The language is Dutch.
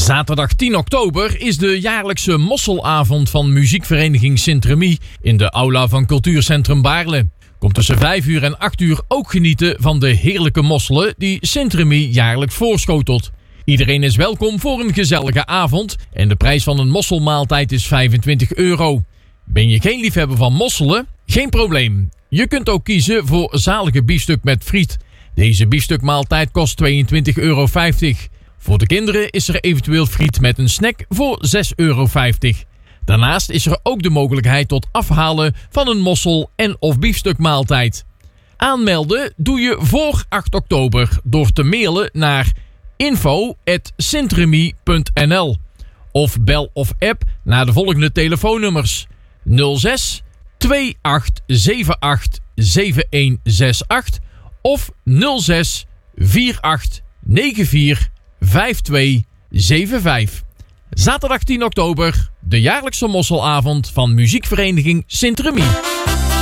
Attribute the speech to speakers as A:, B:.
A: Zaterdag 10 oktober is de jaarlijkse mosselavond van muziekvereniging Sint-Remy in de aula van Cultuurcentrum Baarle. Kom tussen 5 uur en 8 uur ook genieten van de heerlijke mosselen die Sint-Remy jaarlijk voorschotelt. Iedereen is welkom voor een gezellige avond en de prijs van een mosselmaaltijd is €25. Ben je geen liefhebber van mosselen? Geen probleem. Je kunt ook kiezen voor zalige biefstuk met friet. Deze biefstukmaaltijd kost €22,50. Voor de kinderen is er eventueel friet met een snack voor €6,50. Daarnaast is er ook de mogelijkheid tot afhalen van een mossel- en of biefstukmaaltijd. Aanmelden doe je voor 8 oktober door te mailen naar info@sintremy.nl of bel of app naar de volgende telefoonnummers 06 2878 7168 of 06 4894 5275. Zaterdag 10 oktober, de jaarlijkse mosselavond van muziekvereniging Sint-Remy.